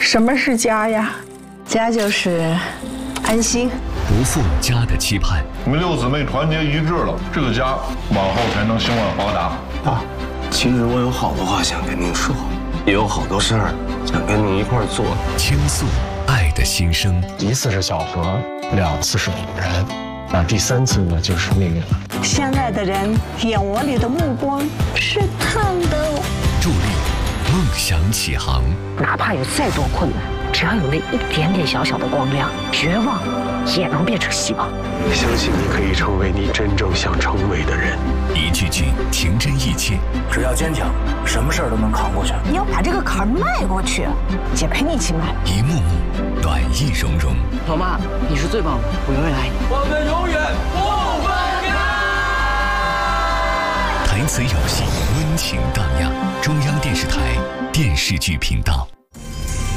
什么是家呀？ 家就是安心， 不负家的期盼。 你们六姊妹团结一致了，这个家往后才能兴旺发达。 爸，其实我有好多话想跟您说，也有好多事儿想跟您一块儿做。 倾诉爱的心声。 1次是小河，2次是偶然，那第3次呢就是命运了。 现在的人眼窝里的目光是烫的。 助力梦想起航。 哪怕有再多困难，只要有那一点点小小的光亮，绝望也能变成希望。 相信你可以成为你真正想成为的人。 一句句情真意切， 只要坚强，什么事儿都能扛过去。 你要把这个坎儿迈过去，姐陪你一起迈。 一幕幕暖意融融。 老妈，你是最棒的，我永远爱你。 我们永远不分开。 台词有戏，温情荡漾。中央电视台电视剧频道。